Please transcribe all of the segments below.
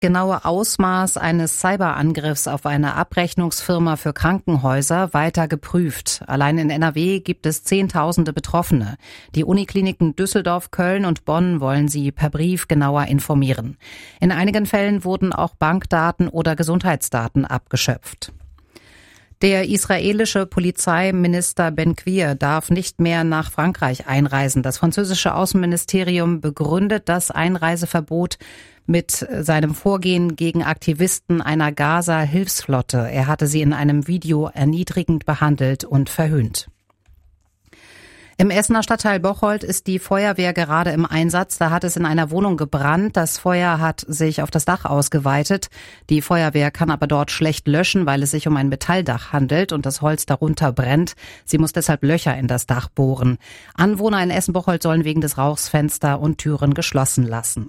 genaue Ausmaß eines Cyberangriffs auf eine Abrechnungsfirma für Krankenhäuser weiter geprüft. Allein in NRW gibt es Zehntausende Betroffene. Die Unikliniken Düsseldorf, Köln und Bonn wollen sie per Brief genauer informieren. In einigen Fällen wurden auch Bankdaten oder Gesundheitsdaten abgeschöpft. Der israelische Polizeiminister Ben-Gvir darf nicht mehr nach Frankreich einreisen. Das französische Außenministerium begründet das Einreiseverbot mit seinem Vorgehen gegen Aktivisten einer Gaza-Hilfsflotte. Er hatte sie in einem Video erniedrigend behandelt und verhöhnt. Im Essener Stadtteil Bocholt ist die Feuerwehr gerade im Einsatz. Da hat es in einer Wohnung gebrannt. Das Feuer hat sich auf das Dach ausgeweitet. Die Feuerwehr kann aber dort schlecht löschen, weil es sich um ein Metalldach handelt und das Holz darunter brennt. Sie muss deshalb Löcher in das Dach bohren. Anwohner in Essen-Bocholt sollen wegen des Rauchs Fenster und Türen geschlossen lassen.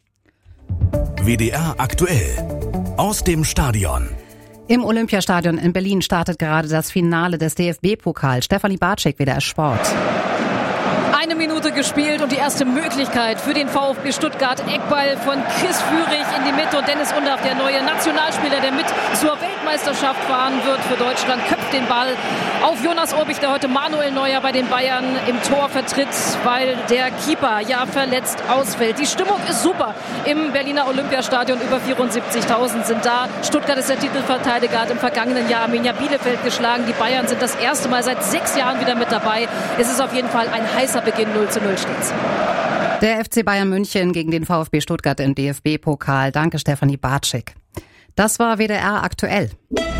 WDR aktuell. Aus dem Stadion. Im Olympiastadion in Berlin startet gerade das Finale des DFB-Pokals. Stefanie Bartschik, WDR Sport. Eine Minute gespielt und die erste Möglichkeit für den VfB Stuttgart. Eckball von Chris Führig in die Mitte und Dennis Undaff, der neue Nationalspieler, der mit zur Weltmeisterschaft fahren wird für Deutschland, köpft den Ball auf Jonas Urbich, der heute Manuel Neuer bei den Bayern im Tor vertritt, weil der Keeper ja verletzt ausfällt. Die Stimmung ist super im Berliner Olympiastadion. Über 74.000 sind da. Stuttgart ist der Titelverteidiger, hat im vergangenen Jahr Arminia Bielefeld geschlagen. Die Bayern sind das erste Mal seit 6 Jahren wieder mit dabei. Es ist auf jeden Fall ein heißer Beginn. 0:0 steht's. Der FC Bayern München gegen den VfB Stuttgart im DFB-Pokal. Danke, Stefanie Bartschik. Das war WDR aktuell.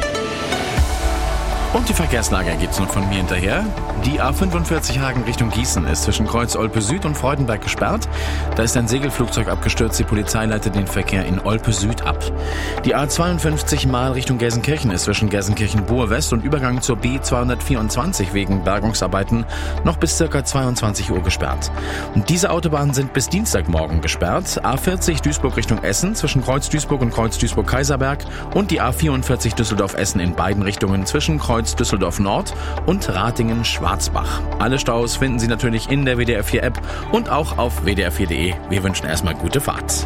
Und die Verkehrslage gibt's noch von mir hinterher. Die A45 Hagen Richtung Gießen ist zwischen Kreuz Olpe Süd und Freudenberg gesperrt. Da ist ein Segelflugzeug abgestürzt. Die Polizei leitet den Verkehr in Olpe Süd ab. Die A52 Mahl Richtung Gelsenkirchen ist zwischen Gelsenkirchen-Buhr West und Übergang zur B224 wegen Bergungsarbeiten noch bis ca. 22 Uhr gesperrt. Und diese Autobahnen sind bis Dienstagmorgen gesperrt. A40 Duisburg Richtung Essen zwischen Kreuz Duisburg und Kreuz Duisburg-Kaiserberg und die A44 Düsseldorf-Essen in beiden Richtungen zwischen Kreuz Düsseldorf Nord und Ratingen-Schwarzbach. Alle Staus finden Sie natürlich in der WDR 4 App und auch auf wdr4.de. Wir wünschen erstmal gute Fahrt.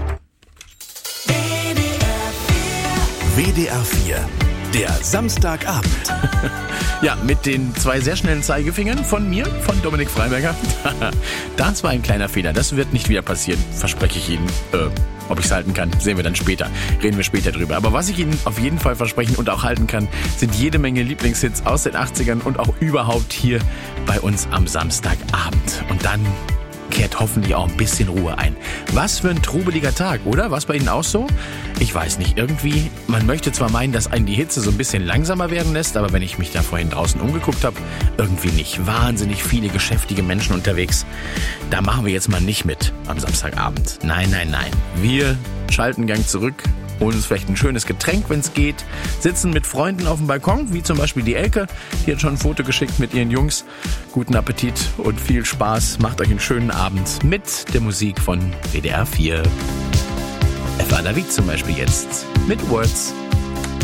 WDR 4, der Samstagabend. Ja, mit den 2 sehr schnellen Zeigefingern von mir, von Dominik Freiberger. Das war ein kleiner Fehler. Das wird nicht wieder passieren, verspreche ich Ihnen. Ob ich es halten kann, sehen wir dann später. Reden wir später drüber. Aber was ich Ihnen auf jeden Fall versprechen und auch halten kann, sind jede Menge Lieblingshits aus den 80ern und auch überhaupt hier bei uns am Samstagabend. Und dann kehrt hoffentlich auch ein bisschen Ruhe ein. Was für ein trubeliger Tag, oder? Was bei Ihnen auch so? Ich weiß nicht, irgendwie, man möchte zwar meinen, dass einen die Hitze so ein bisschen langsamer werden lässt, aber wenn ich mich da vorhin draußen umgeguckt habe, irgendwie nicht. Wahnsinnig viele geschäftige Menschen unterwegs. Da machen wir jetzt mal nicht mit am Samstagabend. Nein, nein, nein. Wir schalten Gang zurück, holen uns vielleicht ein schönes Getränk, wenn es geht, sitzen mit Freunden auf dem Balkon, wie zum Beispiel die Elke, die hat schon ein Foto geschickt mit ihren Jungs. Guten Appetit und viel Spaß. Macht euch einen schönen Abend mit der Musik von WDR 4. Eva David zum Beispiel jetzt mit Words.